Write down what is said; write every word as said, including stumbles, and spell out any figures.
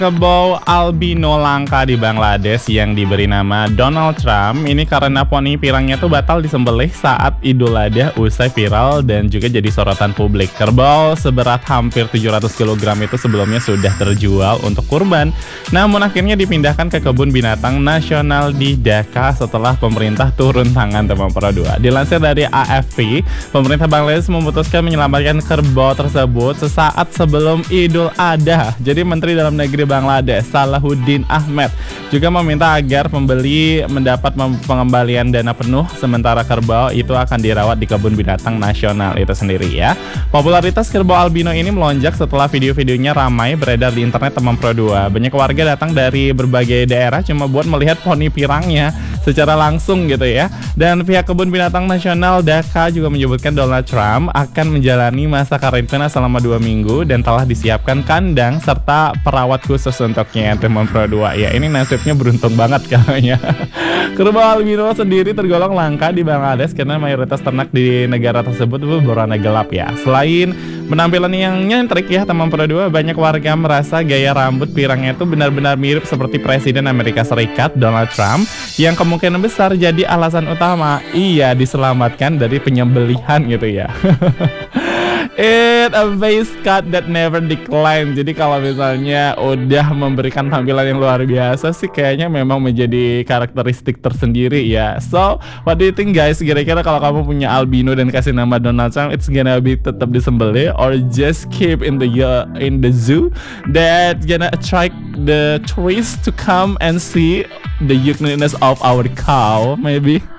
Kerbau albino langka di Bangladesh yang diberi nama Donald Trump ini karena poni pirangnya tuh batal disembelih saat Idul Adha usai viral dan juga jadi sorotan publik. Kerbau seberat hampir tujuh ratus kilogram itu sebelumnya sudah terjual untuk kurban, namun akhirnya dipindahkan ke kebun binatang nasional di Dhaka setelah pemerintah turun tangan teman Pro dua. Dilansir dari A F P, pemerintah Bangladesh memutuskan menyelamatkan kerbau tersebut sesaat sebelum Idul Adha. Jadi Menteri Dalam Negeri Bangladesh Salahuddin Ahmed juga meminta agar pembeli mendapat pengembalian dana penuh, sementara kerbau itu akan dirawat di kebun binatang nasional itu sendiri ya. Popularitas kerbau albino ini melonjak setelah video-videonya ramai beredar di internet teman Pro dua. Banyak warga datang dari berbagai daerah cuma buat melihat poni pirangnya secara langsung gitu ya. Dan pihak kebun binatang nasional Dhaka juga menyebutkan Donald Trump akan menjalani masa karantina selama dua minggu dan telah disiapkan kandang serta perawat khusus untuknya teman Pro dua. Ya ini nasibnya beruntung banget kayaknya. Kerbau albino sendiri tergolong langka di Bangladesh karena mayoritas ternak di negara tersebut itu berwarna gelap ya. Selain penampilan yang nyentrik ya teman Pro dua, banyak warga merasa gaya rambut pirangnya itu benar-benar mirip seperti Presiden Amerika Serikat Donald Trump yang kemungkinan besar jadi alasan utama ia diselamatkan dari penyembelihan gitu ya. It a face cut that never decline. Jadi kalau misalnya udah memberikan tampilan yang luar biasa sih kayaknya memang menjadi karakteristik tersendiri ya. So, what do you think guys? Kira-kira kalau kamu punya albino dan kasih nama Donald Trump, it's gonna be tetap disembelih or just keep in the uh, in the zoo that gonna attract the tourists to come and see the uniqueness of our cow maybe?